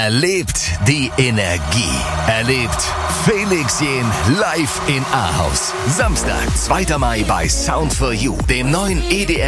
Erlebt die Energie. Erlebt Felix Jähn live in Ahaus. Samstag, 2. Mai bei Sound for You, dem neuen EDM